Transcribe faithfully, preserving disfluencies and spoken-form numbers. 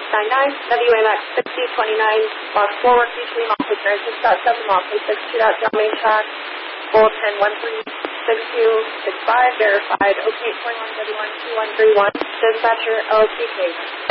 nine nine, W A M X sixty twenty-nine, box four, between officer, six dot seven, officer, six two dot zero, main track, bulletin one three six two six five, verified, OK twenty-one W one two one three one, dispatcher L T K.